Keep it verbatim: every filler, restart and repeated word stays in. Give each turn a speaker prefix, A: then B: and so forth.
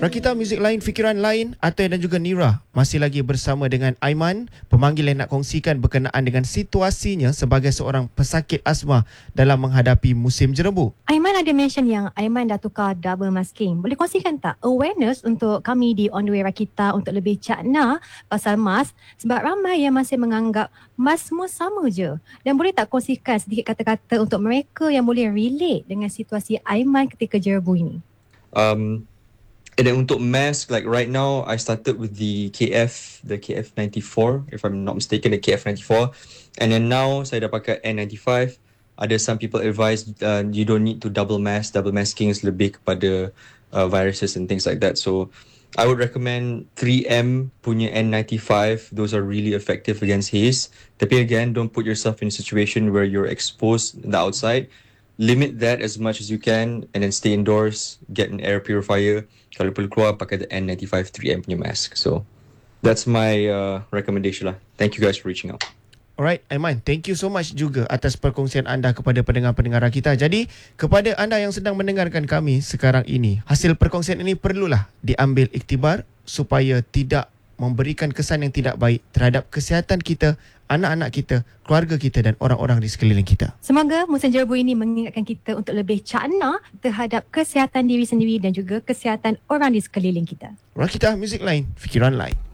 A: Rakita Muzik Lain, Fikiran Lain, Atai dan juga Nira masih lagi bersama dengan Aiman, pemanggil yang nak kongsikan berkenaan dengan situasinya sebagai seorang pesakit asma dalam menghadapi musim jerebu.
B: Aiman ada mention yang Aiman dah tukar double masking. Boleh kongsikan tak awareness untuk kami di On The Way Rakita untuk lebih cakna pasal mask, sebab ramai yang masih menganggap mask semua sama je. Dan boleh tak kongsikan sedikit kata-kata untuk mereka yang boleh relate dengan situasi Aiman ketika jerebu ini?
C: Um, And then untuk mask, like right now, I started with the K F, the K F ninety-four, if I'm not mistaken, the K F ninety-four. And then now, saya dah pakai N ninety-five. Ada some people advise uh, you don't need to double mask. Double masking is lebih kepada uh, viruses and things like that. So, I would recommend three M punya N ninety-five. Those are really effective against haze. Tapi again, don't put yourself in a situation where you're exposed in the outside. Limit that as much as you can and then stay indoors, get an air purifier. Kalau perlu keluar, pakai the N ninety-five three M punya mask. So, that's my uh, recommendation lah. Thank you guys for reaching out.
A: Alright, Aiman, thank you so much juga atas perkongsian anda kepada pendengar-pendengar kita. Jadi, kepada anda yang sedang mendengarkan kami sekarang ini, hasil perkongsian ini perlulah diambil iktibar supaya tidak memberikan kesan yang tidak baik terhadap kesihatan kita, anak-anak kita, keluarga kita dan orang-orang di sekeliling kita.
B: Semoga musim jerebu ini mengingatkan kita untuk lebih cakna terhadap kesihatan diri sendiri dan juga kesihatan orang di sekeliling kita.
A: Rakita Muzik Lain, Fikiran Lain.